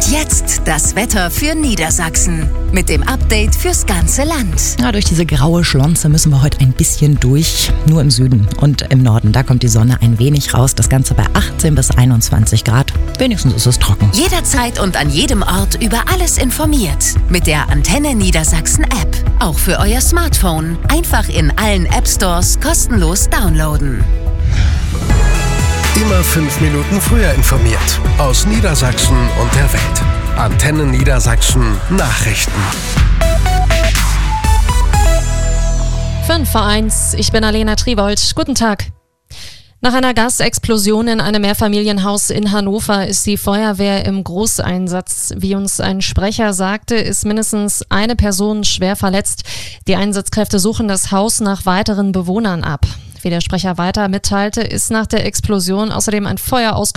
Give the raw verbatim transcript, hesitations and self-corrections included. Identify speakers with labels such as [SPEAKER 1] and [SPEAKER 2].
[SPEAKER 1] Und jetzt das Wetter für Niedersachsen. Mit dem Update fürs ganze Land.
[SPEAKER 2] Ja, durch diese graue Schlonze müssen wir heute ein bisschen durch. Nur im Süden und im Norden, da kommt die Sonne ein wenig raus. Das Ganze bei achtzehn bis einundzwanzig Grad. Wenigstens ist es trocken.
[SPEAKER 1] Jederzeit und an jedem Ort über alles informiert. Mit der Antenne Niedersachsen App. Auch für euer Smartphone. Einfach in allen App Stores kostenlos downloaden.
[SPEAKER 3] Immer fünf Minuten früher informiert. Aus Niedersachsen und der Welt. Antenne Niedersachsen Nachrichten.
[SPEAKER 4] fünf vor eins, ich bin Alena Triwold. Guten Tag. Nach einer Gasexplosion in einem Mehrfamilienhaus in Hannover ist die Feuerwehr im Großeinsatz. Wie uns ein Sprecher sagte, ist mindestens eine Person schwer verletzt. Die Einsatzkräfte suchen das Haus nach weiteren Bewohnern ab. Wie der Sprecher weiter mitteilte, ist nach der Explosion außerdem ein Feuer ausgebrochen.